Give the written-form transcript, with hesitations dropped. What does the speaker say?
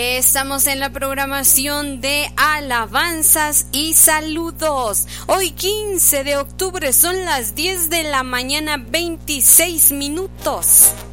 Estamos en la programación de alabanzas y saludos. Hoy 15 de octubre son las 10 de la mañana, 26 minutos.